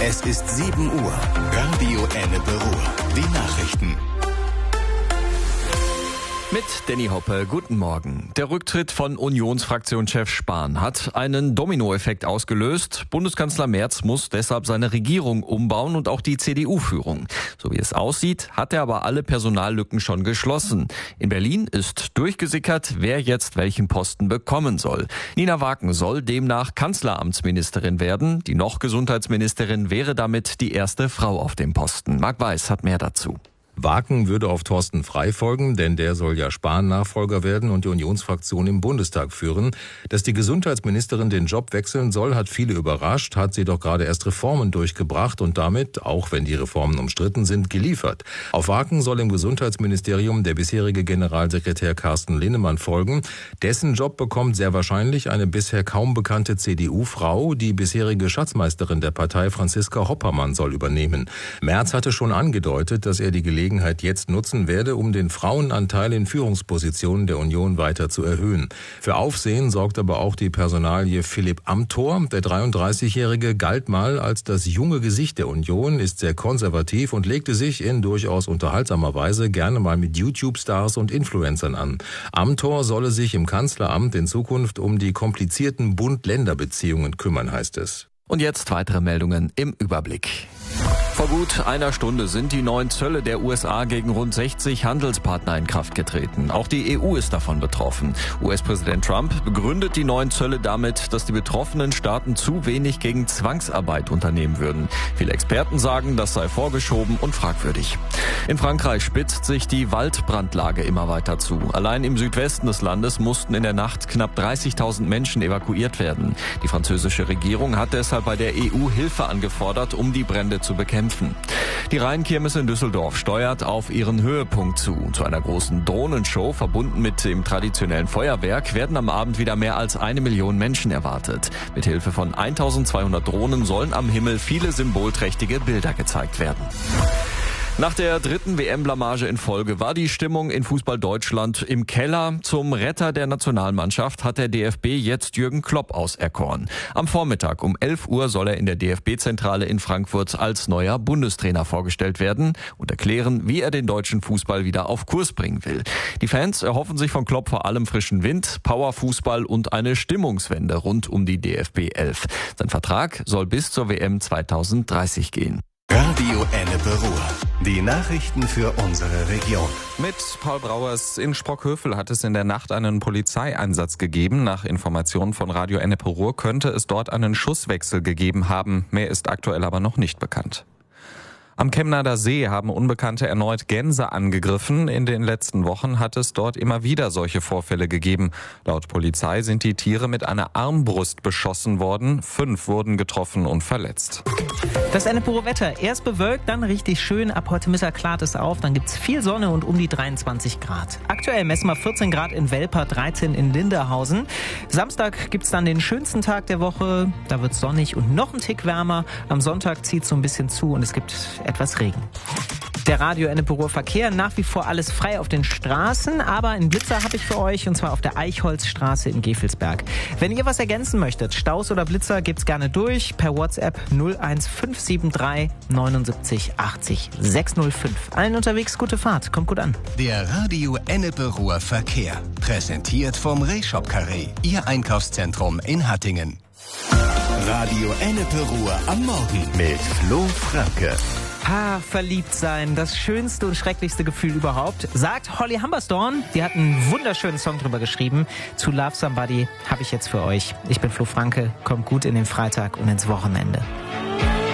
Es ist 7 Uhr. Radio Ennepe Ruhr. Die Nachrichten. Mit Danny Hoppe, guten Morgen. Der Rücktritt von Unionsfraktionschef Spahn hat einen Dominoeffekt ausgelöst. Bundeskanzler Merz muss deshalb seine Regierung umbauen und auch die CDU-Führung. So wie es aussieht, hat er aber alle Personallücken schon geschlossen. In Berlin ist durchgesickert, wer jetzt welchen Posten bekommen soll. Nina Waken soll demnach Kanzleramtsministerin werden. Die noch Gesundheitsministerin wäre damit die erste Frau auf dem Posten. Marc Weiß hat mehr dazu. Waken würde auf Thorsten Frey folgen, denn der soll ja Spahn-Nachfolger werden und die Unionsfraktion im Bundestag führen. Dass die Gesundheitsministerin den Job wechseln soll, hat viele überrascht, hat sie doch gerade erst Reformen durchgebracht und damit, auch wenn die Reformen umstritten sind, geliefert. Auf Waken soll im Gesundheitsministerium der bisherige Generalsekretär Carsten Linnemann folgen. Dessen Job bekommt sehr wahrscheinlich eine bisher kaum bekannte CDU-Frau. Die bisherige Schatzmeisterin der Partei, Franziska Hoppermann, soll übernehmen. Merz hatte schon angedeutet, dass er die Gelegenheit jetzt nutzen werde, um den Frauenanteil in Führungspositionen der Union weiter zu erhöhen. Für Aufsehen sorgt aber auch die Personalie Philipp Amthor. Der 33-Jährige galt mal als das junge Gesicht der Union, ist sehr konservativ und legte sich in durchaus unterhaltsamer Weise gerne mal mit YouTube-Stars und Influencern an. Amthor solle sich im Kanzleramt in Zukunft um die komplizierten Bund-Länder-Beziehungen kümmern, heißt es. Und jetzt weitere Meldungen im Überblick. Vor gut einer Stunde sind die neuen Zölle der USA gegen rund 60 Handelspartner in Kraft getreten. Auch die EU ist davon betroffen. US-Präsident Trump begründet die neuen Zölle damit, dass die betroffenen Staaten zu wenig gegen Zwangsarbeit unternehmen würden. Viele Experten sagen, das sei vorgeschoben und fragwürdig. In Frankreich spitzt sich die Waldbrandlage immer weiter zu. Allein im Südwesten des Landes mussten in der Nacht knapp 30.000 Menschen evakuiert werden. Die französische Regierung hat deshalb bei der EU Hilfe angefordert, um die Brände zu bekämpfen. Die Rheinkirmes in Düsseldorf steuert auf ihren Höhepunkt zu. Zu einer großen Drohnenshow, verbunden mit dem traditionellen Feuerwerk, werden am Abend wieder mehr als 1 Million Menschen erwartet. Mithilfe von 1200 Drohnen sollen am Himmel viele symbolträchtige Bilder gezeigt werden. Nach der dritten WM-Blamage in Folge war die Stimmung in Fußball Deutschland im Keller. Zum Retter der Nationalmannschaft hat der DFB jetzt Jürgen Klopp auserkoren. Am Vormittag um 11 Uhr soll er in der DFB-Zentrale in Frankfurt als neuer Bundestrainer vorgestellt werden und erklären, wie er den deutschen Fußball wieder auf Kurs bringen will. Die Fans erhoffen sich von Klopp vor allem frischen Wind, Powerfußball und eine Stimmungswende rund um die DFB 11. Sein Vertrag soll bis zur WM 2030 gehen. Radio Ennepe Ruhr. Die Nachrichten für unsere Region. Mit Paul Brauers. In Sprockhövel hat es in der Nacht einen Polizeieinsatz gegeben. Nach Informationen von Radio Ennepe Ruhr könnte es dort einen Schusswechsel gegeben haben. Mehr ist aktuell aber noch nicht bekannt. Am Chemnader See haben Unbekannte erneut Gänse angegriffen. In den letzten Wochen hat es dort immer wieder solche Vorfälle gegeben. Laut Polizei sind die Tiere mit einer Armbrust beschossen worden. 5 wurden getroffen und verletzt. Das Ennepe Wetter. Erst bewölkt, dann richtig schön. Ab heute Mittag klart es auf. Dann gibt's viel Sonne und um die 23 Grad. Aktuell messen wir 14 Grad in Welper, 13 in Linderhausen. Samstag gibt's dann den schönsten Tag der Woche. Da wird's sonnig und noch ein Tick wärmer. Am Sonntag zieht's so ein bisschen zu und es gibt etwas Regen. Der Radio Ennepe Ruhr Verkehr, nach wie vor alles frei auf den Straßen, aber einen Blitzer habe ich für euch, und zwar auf der Eichholzstraße in Gefelsberg. Wenn ihr was ergänzen möchtet, Staus oder Blitzer, gebt's gerne durch per WhatsApp 01573 79 80 605. Allen unterwegs gute Fahrt, kommt gut an. Der Radio Ennepe Ruhr Verkehr, präsentiert vom Rehshop Carré, Ihr Einkaufszentrum in Hattingen. Radio Ennepe Ruhr am Morgen mit Flo Franke. Verliebt sein, das schönste und schrecklichste Gefühl überhaupt, sagt Holly Humberstorn. Die hat einen wunderschönen Song drüber geschrieben. Zu Love Somebody habe ich jetzt für euch. Ich bin Flo Franke, kommt gut in den Freitag und ins Wochenende.